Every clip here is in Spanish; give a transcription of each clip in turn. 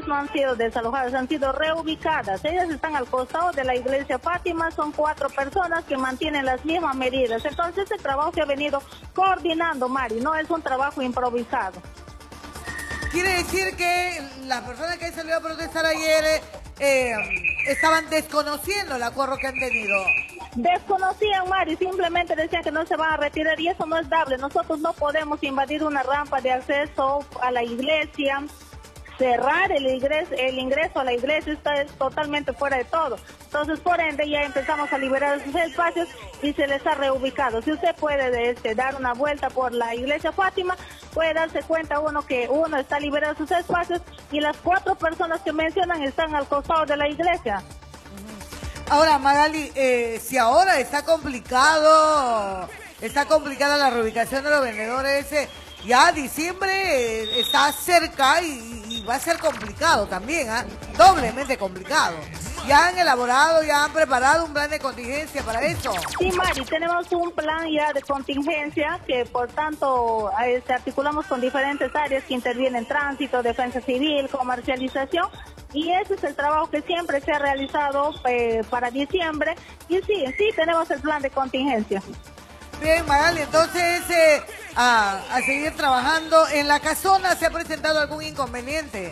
no han sido desalojadas, han sido reubicadas. Ellas están al costado de la iglesia Fátima, son 4 personas que mantienen las mismas medidas. Entonces el trabajo se ha venido coordinando, Mari, no es un trabajo improvisado. Quiere decir que las personas que salieron a protestar ayer estaban desconociendo el acuerdo que han tenido. Desconocían, Mari, simplemente decían que no se van a retirar y eso no es dable. Nosotros no podemos invadir una rampa de acceso a la iglesia, cerrar el ingreso a la iglesia, esto es totalmente fuera de todo. Entonces, por ende, ya empezamos a liberar esos espacios y se les ha reubicado. Si usted puede dar una vuelta por la iglesia Fátima, puede darse cuenta uno que uno está liberando sus espacios y las 4 personas que mencionan están al costado de la iglesia. Ahora, Magali, si ahora está complicada la reubicación de los vendedores, ya diciembre está cerca y va a ser complicado también, doblemente complicado. ¿Ya han elaborado, ya han preparado un plan de contingencia para eso? Sí, Mari, tenemos un plan ya de contingencia que por tanto articulamos con diferentes áreas que intervienen: tránsito, defensa civil, comercialización, y ese es el trabajo que siempre se ha realizado para diciembre, y sí, tenemos el plan de contingencia. Bien, Magali, entonces a seguir trabajando. ¿En la casona se ha presentado algún inconveniente?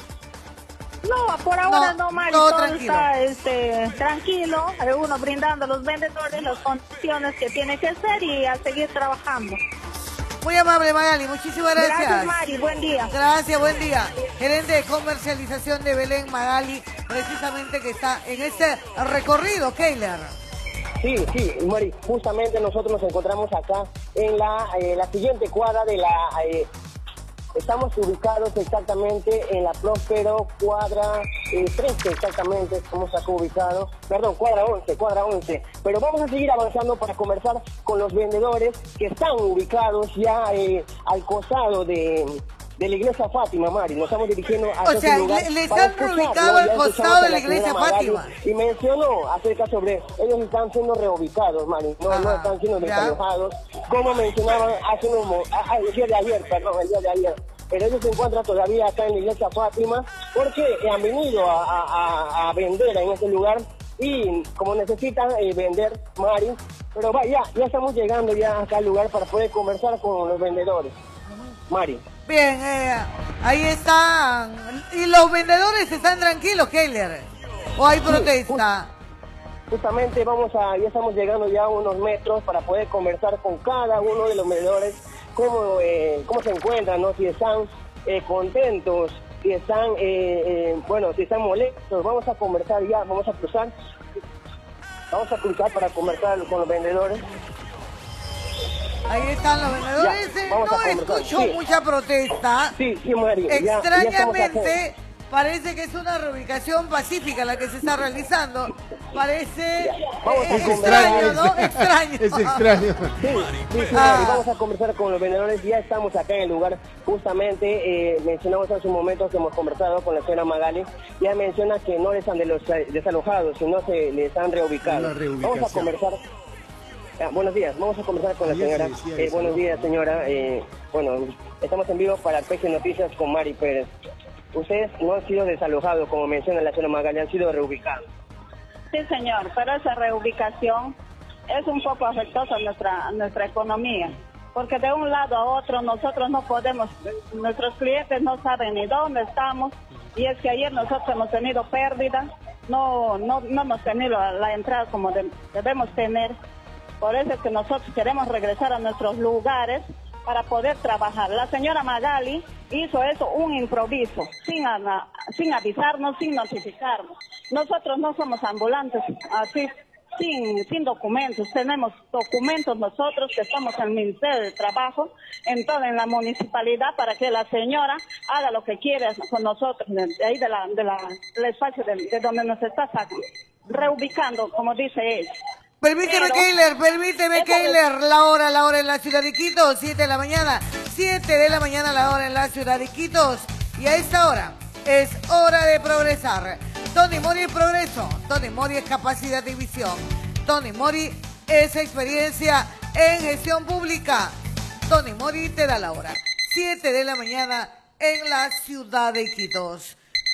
No, por ahora no, Mari, todo todo tranquilo. Está tranquilo, uno brindando a los vendedores las condiciones que tiene que ser y a seguir trabajando. Muy amable, Magali, muchísimas gracias. Gracias, Mari, buen día. Gracias, buen día. Gerente de comercialización de Belén, Magali, precisamente que está en este recorrido, Keiler. Sí, Mari, justamente nosotros nos encontramos acá en la siguiente cuadra de la... estamos ubicados exactamente en la Próspero, cuadra 13 exactamente, estamos acá ubicados, perdón, cuadra 11. Pero vamos a seguir avanzando para conversar con los vendedores que están ubicados ya al costado de la iglesia Fátima, Mari. Nos estamos dirigiendo a ese lugar. Les han reubicado al costado de la iglesia Fátima. Y mencionó acerca sobre ellos están siendo reubicados, Mari. No están siendo desalojados. Como mencionaban el día de ayer. Pero ellos se encuentran todavía acá en la iglesia Fátima porque han venido a vender en ese lugar y como necesitan vender, Mari. Pero ya estamos llegando ya acá al lugar para poder conversar con los vendedores, Mari. Bien, ahí están. ¿Y los vendedores están tranquilos, Keiler? ¿O hay protesta? Justamente ya estamos llegando ya a unos metros para poder conversar con cada uno de los vendedores, cómo se encuentran, ¿no? Si están contentos, si están, si están molestos. Vamos a conversar ya, vamos a cruzar para conversar con los vendedores. Ahí están los vendedores. No escucho mucha protesta. Sí, Mari. Extrañamente, parece que es una reubicación pacífica la que se está realizando. Parece extraño, ¿no? Extraño. Es extraño. Sí, Mari, vamos a conversar con los vendedores. Ya estamos acá en el lugar. Justamente mencionamos hace un momento que hemos conversado con la señora Magali. Ya menciona que no les han desalojado, sino se les han reubicado. Vamos a conversar. Buenos días, vamos a conversar con la señora. Buenos días, señora. Estamos en vivo para PG Noticias con Mari Pérez. Ustedes no han sido desalojados, como menciona la señora Magali, han sido reubicados. Sí, señor, pero esa reubicación es un poco afectosa a nuestra economía, porque de un lado a otro nosotros no podemos, nuestros clientes no saben ni dónde estamos, y es que ayer nosotros hemos tenido pérdidas, no hemos tenido la entrada como debemos tener. Por eso es que nosotros queremos regresar a nuestros lugares para poder trabajar. La señora Magali hizo eso un improviso, sin avisarnos, sin notificarnos. Nosotros no somos ambulantes así, sin documentos. Tenemos documentos nosotros que estamos en el Ministerio de Trabajo, en la municipalidad, para que la señora haga lo que quiere con nosotros, de ahí del espacio de donde nos está reubicando, como dice ella. Permíteme, Keiler, la hora en la ciudad de Iquitos, 7 de la mañana, 7 de la mañana la hora en la ciudad de Iquitos. Y a esta hora es hora de progresar. Tony Mori es progreso, Tony Mori es capacidad de visión, Tony Mori es experiencia en gestión pública. Tony Mori te da la hora, 7 de la mañana en la ciudad de Iquitos.